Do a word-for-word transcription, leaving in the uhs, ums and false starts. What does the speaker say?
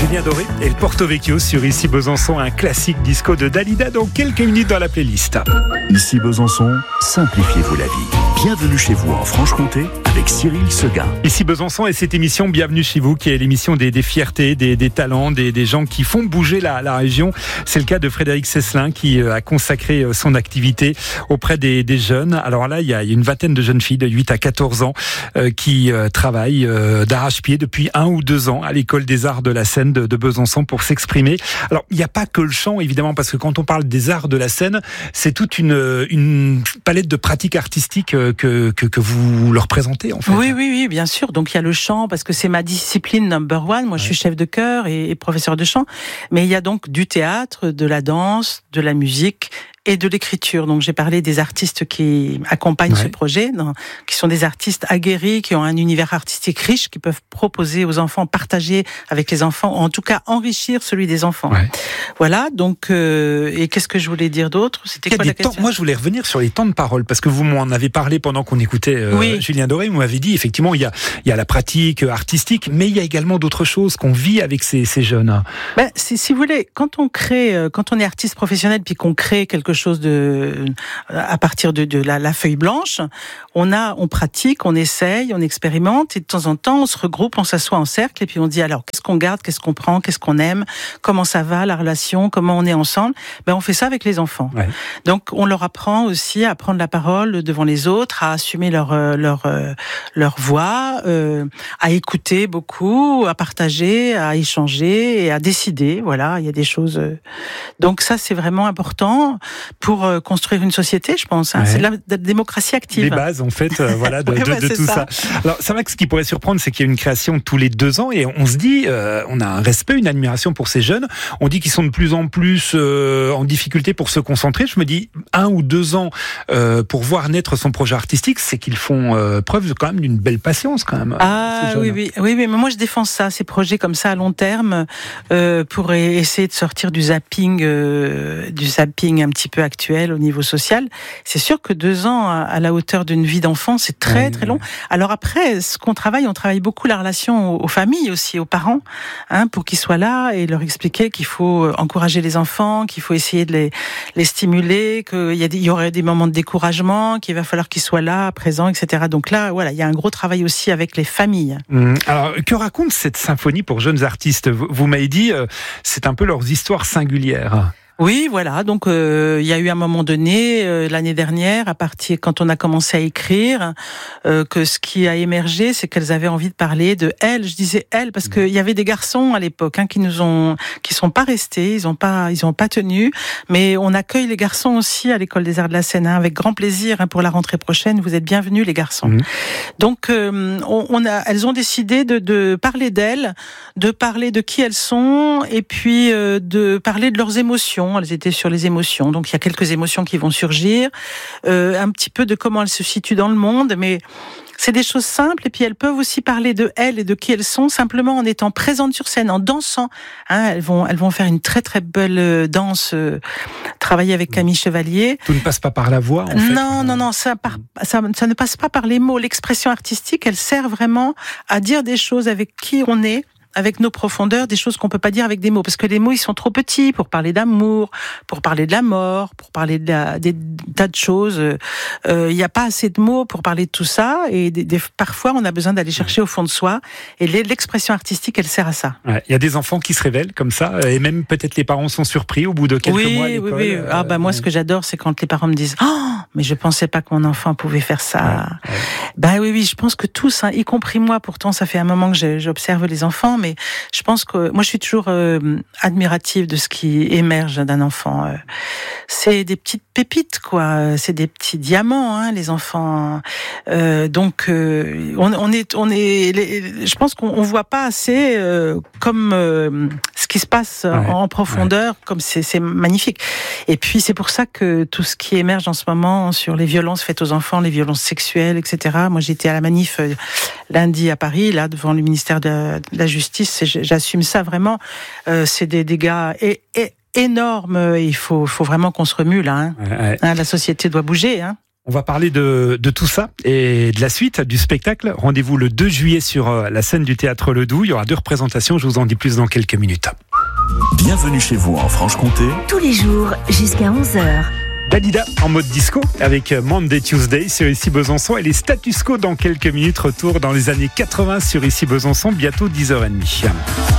Julien Doré et le Porto Vecchio sur Ici Besançon, un classique disco de Dalida dans quelques minutes dans la playlist. Ici Besançon, simplifiez-vous la vie. Bienvenue chez vous en Franche-Comté avec Cyril Seguin. Ici Besançon et cette émission Bienvenue chez vous qui est l'émission des, des fiertés, des, des talents, des, des gens qui font bouger la, la région. C'est le cas de Frédéric Cesselin qui a consacré son activité auprès des, des jeunes. Alors là, il y a une vingtaine de jeunes filles de huit à quatorze ans euh, qui euh, travaillent euh, d'arrache-pied depuis un ou deux ans à l'école des arts de la scène de, de Besançon pour s'exprimer. Alors, il n'y a pas que le chant, évidemment, parce que quand on parle des arts de la scène, c'est toute une, une palette de pratiques artistiques que, que, que vous leur présentez, en fait. Oui, oui, oui, bien sûr. Donc, il y a le chant, parce que c'est ma discipline number one. Moi, ouais. Je suis chef de chœur et, et professeur de chant. Mais il y a donc du théâtre, de la danse, de la musique et de l'écriture. Donc, j'ai parlé des artistes qui accompagnent ouais. ce projet, non, qui sont des artistes aguerris, qui ont un univers artistique riche, qui peuvent proposer aux enfants, partager avec les enfants, ou en tout cas enrichir celui des enfants. Ouais. Voilà. Donc, euh, et qu'est-ce que je voulais dire d'autre ? C'était quoi la question ? Temps, moi, je voulais revenir sur les temps de parole, parce que vous m'en avez parlé pendant qu'on écoutait euh, oui. Julien Doré. Vous m'avez dit, effectivement, il y a, il y a la pratique artistique, mais il y a également d'autres choses qu'on vit avec ces, ces jeunes. Ben, si, si vous voulez, quand on crée, quand on est artiste professionnel, puis qu'on crée quelque chose de à partir de, de la, la feuille blanche, on a, on pratique, on essaye, on expérimente et de temps en temps on se regroupe, on s'assoit en cercle et puis on dit alors qu'est-ce qu'on garde, qu'est-ce qu'on prend, qu'est-ce qu'on aime, comment ça va la relation, comment on est ensemble. Ben on fait ça avec les enfants. Ouais. Donc on leur apprend aussi à prendre la parole devant les autres, à assumer leur leur leur voix, euh, à écouter beaucoup, à partager, à échanger et à décider. Voilà, il y a des choses. Donc ça c'est vraiment important pour construire une société, je pense. Hein. Ouais. C'est de la, de la démocratie active. Les bases, en fait, euh, voilà, de, ouais, de, ouais, de tout ça. ça. Alors, c'est vrai que ce qui pourrait surprendre, c'est qu'il y a une création tous les deux ans et on se dit, euh, on a un respect, une admiration pour ces jeunes. On dit qu'ils sont de plus en plus euh, en difficulté pour se concentrer. Je me dis, un ou deux ans euh, pour voir naître son projet artistique, c'est qu'ils font euh, preuve quand même d'une belle patience, quand même. Ah oui, oui, oui, mais moi je défends ça, ces projets comme ça à long terme, euh, pour essayer de sortir du zapping, euh, du zapping un petit peu actuel au niveau social. C'est sûr que deux ans à la hauteur d'une vie d'enfant, c'est très, oui, très long. Alors après, ce qu'on travaille, on travaille beaucoup la relation aux familles aussi, aux parents, hein, pour qu'ils soient là et leur expliquer qu'il faut encourager les enfants, qu'il faut essayer de les, les stimuler, qu'il y a des, il y aurait des moments de découragement, qu'il va falloir qu'ils soient là, présents, et cetera. Donc là, voilà, il y a un gros travail aussi avec les familles. Mmh. Alors, que raconte cette symphonie pour jeunes artistes ? Vous, vous m'avez dit, euh, c'est un peu leurs histoires singulières. Oui, voilà. Donc, euh, il y a eu un moment donné, euh, l'année dernière, à partir quand on a commencé à écrire, euh, que ce qui a émergé, c'est qu'elles avaient envie de parler de elles. Je disais elles parce qu'il y avait des garçons à l'époque hein, qui nous ont, qui sont pas restés, ils ont pas, ils ont pas tenu. Mais on accueille les garçons aussi à l'école des arts de la scène hein, avec grand plaisir hein, pour la rentrée prochaine. Vous êtes bienvenus les garçons. Mmh. Donc, euh, on, on a, elles ont décidé de, de parler d'elles, de parler de qui elles sont, et puis euh, de parler de leurs émotions. Elles étaient sur les émotions, donc il y a quelques émotions qui vont surgir, euh, un petit peu de comment elles se situent dans le monde, mais c'est des choses simples, et puis elles peuvent aussi parler de elles et de qui elles sont, simplement en étant présentes sur scène, en dansant. Hein, elles vont, elles vont faire une très très belle danse, euh, travailler avec Camille Chevalier. Tout ne passe pas par la voix, en fait. Non, non, non, ça, par, ça, ça ne passe pas par les mots. L'expression artistique, elle sert vraiment à dire des choses avec qui on est, avec nos profondeurs, des choses qu'on peut pas dire avec des mots, parce que les mots ils sont trop petits pour parler d'amour, pour parler de la mort, pour parler de la, des tas de choses. Il euh, y a pas assez de mots pour parler de tout ça, et des, des, parfois on a besoin d'aller chercher au fond de soi. Et l'expression artistique, elle sert à ça. Il ouais, y a des enfants qui se révèlent comme ça, et même peut-être les parents sont surpris au bout de quelques oui, mois à l'école. Oui, oui. Ah bah moi, ce que j'adore, c'est quand les parents me disent oh, mais je pensais pas que mon enfant pouvait faire ça. Ouais, ouais. Bah oui, oui. Je pense que tous, hein, y compris moi. Pourtant, ça fait un moment que j'observe les enfants. Mais je pense que moi, je suis toujours euh, admirative de ce qui émerge d'un enfant. Euh, c'est des petites pépites, quoi. C'est des petits diamants, hein, les enfants. Euh, donc, euh, on, on est, on est. Les, je pense qu'on on voit pas assez euh, comme euh, ce qui se passe ouais, en profondeur, ouais. Comme c'est, c'est magnifique. Et puis, c'est pour ça que tout ce qui émerge en ce moment sur les violences faites aux enfants, les violences sexuelles, et cetera. Moi, j'étais à la manif euh, lundi à Paris, là, devant le ministère de, de la Justice. Et j'assume ça vraiment. Euh, c'est des dégâts et, et énormes. Il faut, faut vraiment qu'on se remue là. Hein. Ouais, ouais. Hein, la société doit bouger. Hein. On va parler de, de tout ça et de la suite du spectacle. Rendez-vous le deux juillet sur la scène du Théâtre Ledoux. Il y aura deux représentations, je vous en dis plus dans quelques minutes. Bienvenue chez vous en Franche-Comté. Tous les jours jusqu'à onze heures. Dalida en mode disco avec Monday Tuesday sur Ici Besançon et les Status Quo dans quelques minutes. Retour dans les années quatre-vingts sur Ici Besançon, bientôt dix heures trente.